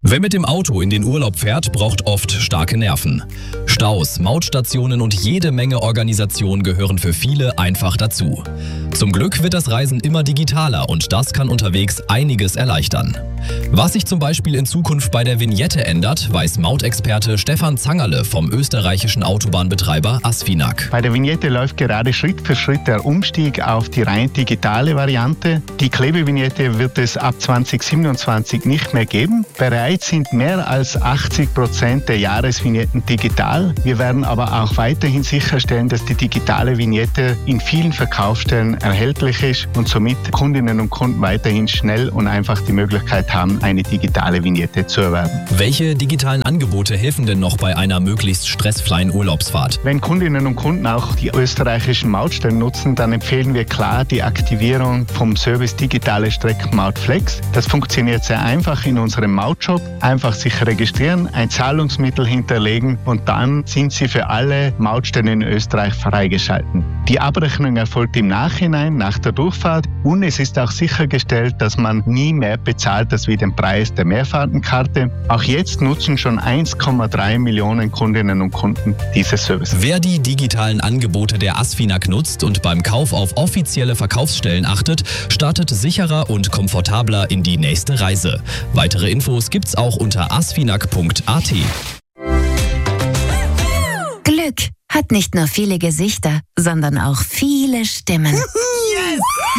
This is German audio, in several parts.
Wer mit dem Auto in den Urlaub fährt, braucht oft starke Nerven. Staus, Mautstationen und jede Menge Organisation gehören für viele einfach dazu. Zum Glück wird das Reisen immer digitaler und das kann unterwegs einiges erleichtern. Was sich zum Beispiel in Zukunft bei der Vignette ändert, weiß Mautexperte Stefan Zangerle vom österreichischen Autobahnbetreiber ASFINAG. Bei der Vignette läuft gerade Schritt für Schritt der Umstieg auf die rein digitale Variante. Die Klebevignette wird es ab 2027 nicht mehr geben. Bereits sind mehr als 80% der Jahresvignetten digital. Wir werden aber auch weiterhin sicherstellen, dass die digitale Vignette in vielen Verkaufsstellen erhältlich ist und somit Kundinnen und Kunden weiterhin schnell und einfach die Möglichkeit haben, eine digitale Vignette zu erwerben. Welche digitalen Angebote helfen denn noch bei einer möglichst stressfreien Urlaubsfahrt? Wenn Kundinnen und Kunden auch die österreichischen Mautstellen nutzen, dann empfehlen wir klar die Aktivierung vom Service Digitale Streckenmaut Flex. Das funktioniert sehr einfach in unserem Mautshop. Einfach sich registrieren, ein Zahlungsmittel hinterlegen und dann sind Sie für alle Mautstellen in Österreich freigeschalten. Die Abrechnung erfolgt im Nachhinein, nach der Durchfahrt, und es ist auch sichergestellt, dass man nie mehr bezahlt als wie den Preis der Mehrfahrtenkarte. Auch jetzt nutzen schon 1,3 Millionen Kundinnen und Kunden dieses Service. Wer die digitalen Angebote der ASFINAG nutzt und beim Kauf auf offizielle Verkaufsstellen achtet, startet sicherer und komfortabler in die nächste Reise. Weitere Infos gibt's auch unter asfinag.at. Glück hat nicht nur viele Gesichter, sondern auch viele Stimmen. Yes!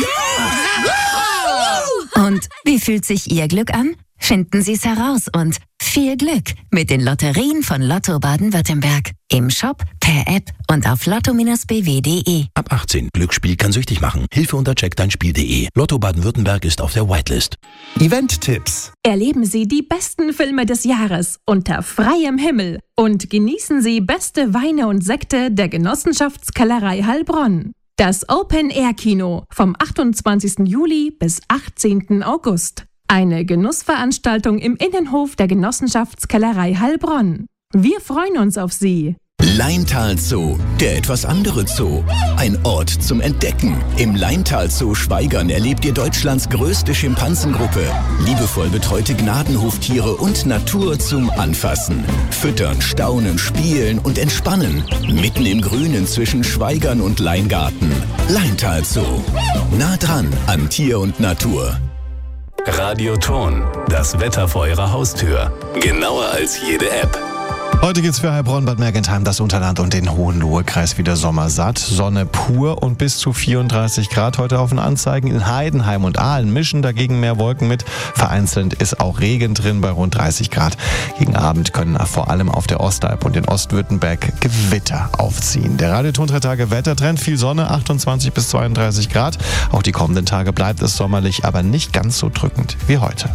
Und wie fühlt sich Ihr Glück an? Finden Sie es heraus und viel Glück mit den Lotterien von Lotto Baden-Württemberg. Im Shop, per App und auf lotto-bw.de. Ab 18. Glücksspiel kann süchtig machen. Hilfe unter checkdeinspiel.de. Lotto Baden-Württemberg ist auf der Whitelist. Event-Tipps. Erleben Sie die besten Filme des Jahres unter freiem Himmel und genießen Sie beste Weine und Sekte der Genossenschaftskellerei Heilbronn. Das Open-Air-Kino vom 28. Juli bis 18. August. Eine Genussveranstaltung im Innenhof der Genossenschaftskellerei Heilbronn. Wir freuen uns auf Sie. Laintal Zoo, der etwas andere Zoo. Ein Ort zum Entdecken. Im Laintal Zoo Schwaigern erlebt ihr Deutschlands größte Schimpansengruppe. Liebevoll betreute Gnadenhoftiere und Natur zum Anfassen. Füttern, staunen, spielen und entspannen. Mitten im Grünen zwischen Schwaigern und Leingarten. Laintal Zoo. Nah dran an Tier und Natur. Radioton, das Wetter vor Ihrer Haustür. Genauer als jede App. Heute geht's für Heilbronn, Bad Mergentheim, das Unterland und den Hohenlohe-Kreis wieder sommersatt. Sonne pur und bis zu 34 Grad heute auf den Anzeigen. In Heidenheim und Aalen mischen dagegen mehr Wolken mit. Vereinzelt ist auch Regen drin bei rund 30 Grad. Gegen Abend können vor allem auf der Ostalb und in Ostwürttemberg Gewitter aufziehen. Der Radioton 3 Tage Wettertrend, viel Sonne, 28 bis 32 Grad. Auch die kommenden Tage bleibt es sommerlich, aber nicht ganz so drückend wie heute.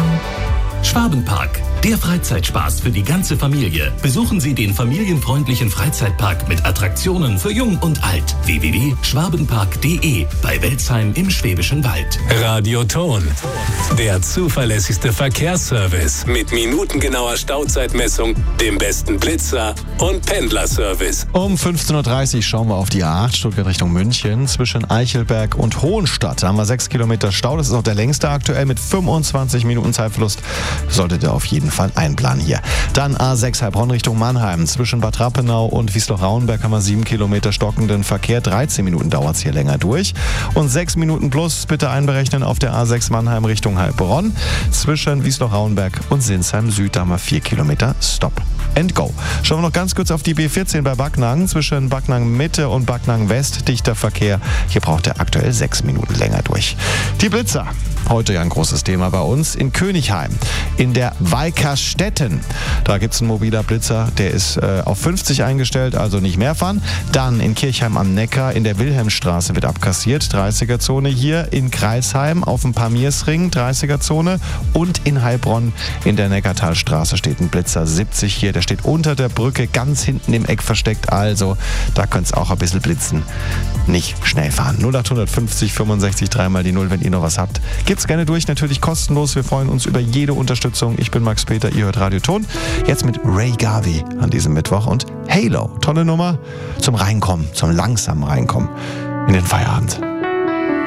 Schwabenpark, der Freizeitspaß für die ganze Familie. Besuchen Sie den familienfreundlichen Freizeitpark mit Attraktionen für Jung und Alt. www.schwabenpark.de bei Welzheim im Schwäbischen Wald. Radioton, der zuverlässigste Verkehrsservice mit minutengenauer Stauzeitmessung, dem besten Blitzer und Pendlerservice. Um 15.30 Uhr schauen wir auf die A8 Stuttgart Richtung München. Zwischen Eichelberg und Hohenstadt. Da haben wir 6 Kilometer Stau. Das ist auch der längste aktuell mit 25 Minuten Zeitverlust. Solltet ihr auf jeden Fall einplanen hier. Dann A6 Heilbronn Richtung Mannheim. Zwischen Bad Rappenau und Wiesloch-Rauenberg haben wir 7 Kilometer stockenden Verkehr. 13 Minuten dauert es hier länger durch. Und 6 Minuten plus bitte einberechnen auf der A6 Mannheim Richtung Heilbronn. Zwischen Wiesloch-Rauenberg und Sinsheim Süd, da haben wir 4 Kilometer Stop and Go. Schauen wir noch ganz kurz auf die B14 bei Backnang. Zwischen Backnang Mitte und Backnang West dichter Verkehr. Hier braucht er aktuell 6 Minuten länger durch. Die Blitzer. Heute ja ein großes Thema bei uns in Königheim. In der Weikerstetten. Da gibt es einen mobiler Blitzer, der ist auf 50 eingestellt, also nicht mehr fahren. Dann in Kirchheim am Neckar in der Wilhelmstraße wird abkassiert, 30er-Zone hier. In Kreisheim auf dem Pamirsring, 30er-Zone. Und in Heilbronn in der Neckartalstraße steht ein Blitzer 70 hier. Der steht unter der Brücke, ganz hinten im Eck versteckt. Also da könnte es auch ein bisschen blitzen. Nicht schnell fahren. 0850 65 3 mal die 0, wenn ihr noch was habt. Gibt's gerne durch, natürlich kostenlos. Wir freuen uns über jede Unterstützung. Ich bin Max Peter, ihr hört Radioton. Jetzt mit Ray Garvey an diesem Mittwoch und Halo. Tolle Nummer zum Reinkommen, zum langsamen Reinkommen in den Feierabend.